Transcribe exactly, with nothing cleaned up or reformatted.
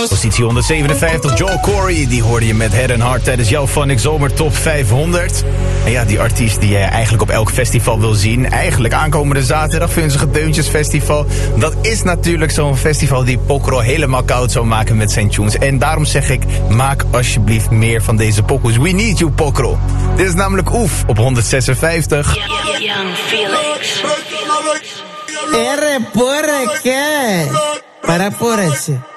Positie honderdzevenenvijftig, Joel Corey. Die hoorde je met Head and Heart tijdens jouw Fun X Zomer Top vijfhonderd. En ja, die artiest die jij eigenlijk op elk festival wil zien. Eigenlijk aankomende zaterdag, Vunzige Deuntjesfestival. Dat is natuurlijk zo'n festival die Pokro helemaal koud zou maken met zijn tunes. En daarom zeg ik, maak alsjeblieft meer van deze pokoes. We need you, Pokro. Dit is namelijk Oef op honderdzesenvijftig. Young Felix. R, porra, ¿qué? Para por ese.